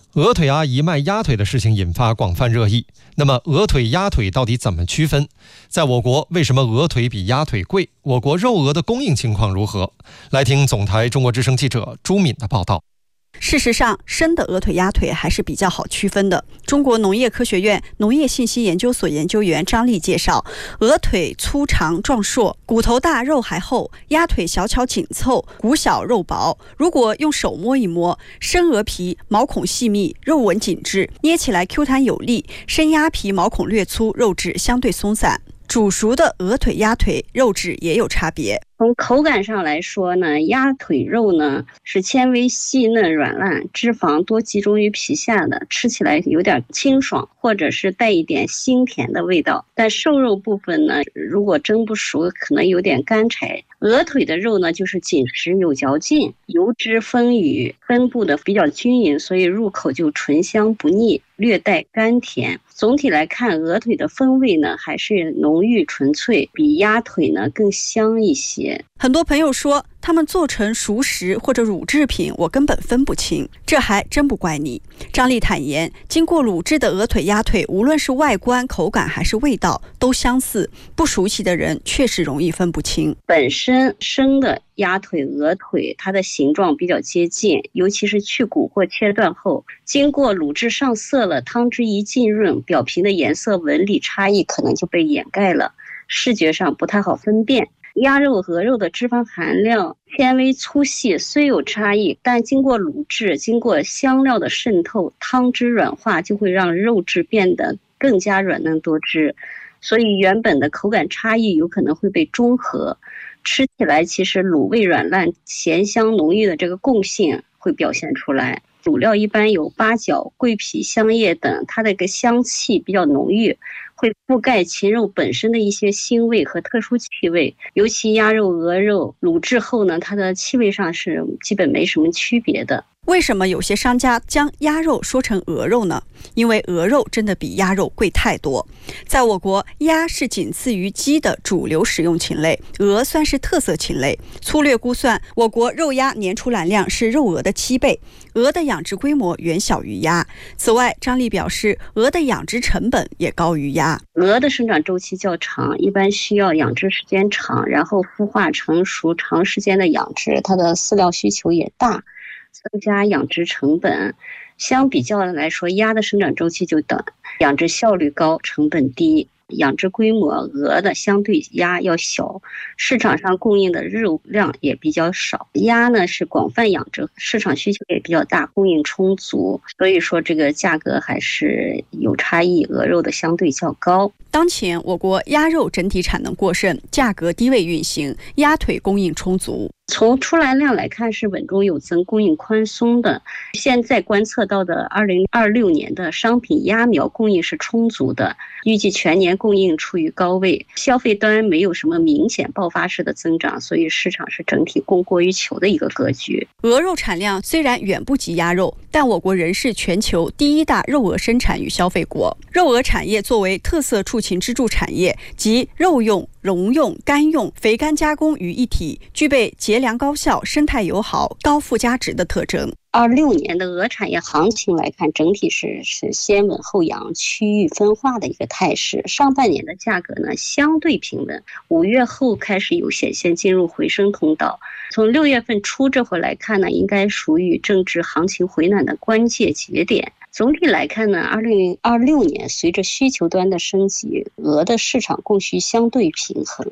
鹅腿阿姨卖鸭腿的事情引发广泛热议。那么鹅腿鸭腿到底怎么区分？在我国为什么鹅腿比鸭腿贵？我国肉鹅的供应情况如何？来听总台中国之声记者朱敏的报道。 事实上，生的鹅腿、鸭腿还是比较好区分的。中国农业科学院农业信息研究所研究员张丽介绍，鹅腿粗长壮硕，骨头大肉还厚；鸭腿小巧紧凑，骨小肉薄。如果用手摸一摸，生鹅皮毛孔细密，肉纹紧致，捏起来 Q 弹有力；生鸭皮毛孔略粗，肉质相对松散。煮熟的鹅腿、鸭腿肉质也有差别。 从口感上来说呢，鸭腿肉呢是纤维细嫩软烂，脂肪多集中于皮下的，吃起来有点清爽，或者是带一点腥甜的味道。但瘦肉部分呢，如果蒸不熟，可能有点干柴。鹅腿的肉呢，就是紧实有嚼劲，油脂丰腴，分布的比较均匀，所以入口就醇香不腻，略带甘甜。总体来看，鹅腿的风味呢还是浓郁纯粹，比鸭腿呢更香一些。 很多朋友说，他们做成熟食或者乳制品，我根本分不清，这还真不怪你。张丽坦言，经过卤制的鹅腿、鸭腿，无论是外观、口感还是味道都相似，不熟悉的人确实容易分不清。 本身生的鸭腿、鹅腿，它的形状比较接近，尤其是去骨或切断后，经过卤制上色了，汤汁一浸润，表皮的颜色纹理差异可能就被掩盖了，视觉上不太好分辨。鸭肉、鹅肉的脂肪含量、纤维粗细虽有差异，但经过卤制，经过香料的渗透，汤汁软化，就会让肉质变得更加软嫩多汁，所以原本的口感差异有可能会被中和。吃起来其实卤味软烂、咸香浓郁的这个共性会表现出来。卤料一般有八角、桂皮、香叶等，它的一个香气比较浓郁，会覆盖禽肉本身的一些腥味和特殊气味。尤其鸭肉、鹅肉卤制后呢，它的气味上是基本没什么区别的。 为什么有些商家将鸭肉说成鹅肉呢？因为鹅肉真的比鸭肉贵太多。在我国，鸭是仅次于鸡的主流食用禽类，鹅算是特色禽类。粗略估算，我国肉鸭年出栏量是肉鹅的7倍，鹅的养殖规模远小于鸭。此外，张丽表示，鹅的养殖成本也高于鸭。 鹅的生长周期较长，一般需要养殖时间长，然后孵化成熟，长时间的养殖，它的饲料需求也大，增加养殖成本。相比较来说，鸭的生长周期就短，养殖效率高，成本低，养殖规模鹅的相对鸭要小，市场上供应的肉量也比较少。鸭呢是广泛养殖，市场需求也比较大，供应充足，所以说这个价格还是有差异，鹅肉的相对较高。 当前我国鸭肉整体产能过剩，价格低位运行，鸭腿供应充足。 从出栏量来看是稳中有增，供应宽松的。现在观测到的2026年的商品鸭苗供应是充足的，预计全年供应处于高位，消费端没有什么明显爆发式的增长，所以市场是整体供过于求的一个格局。 鹅肉产量虽然远不及鸭肉，但我国仍是全球第1大肉鹅生产与消费国。肉鹅产业作为特色畜禽支柱产业，集肉用、笼用、干用、肥干加工于一体，具备节粮高效、生态友好、高附加值的特征。 26年的鹅产业行情来看，整体是先稳后扬、区域分化的一个态势。上半年的价格呢相对平稳，5月后开始有显现进入回升通道。从6月份初这会来看呢，应该属于正值行情回暖的关键节点。总体来看呢，2026年随着需求端的升级，鹅的市场供需相对平衡。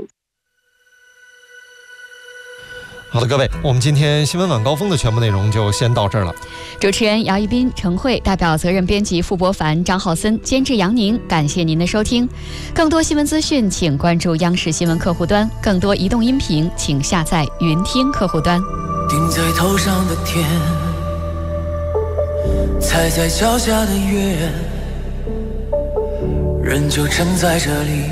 好的，各位，我们今天新闻晚高峰的全部内容就先到这儿了。 主持人姚一斌、程慧，代表责任编辑付博凡、张浩森，监制杨宁，感谢您的收听。更多新闻资讯，请关注央视新闻客户端；更多移动音频，请下载云听客户端。 顶在头上的天，踩在脚下的月，人就站在这里。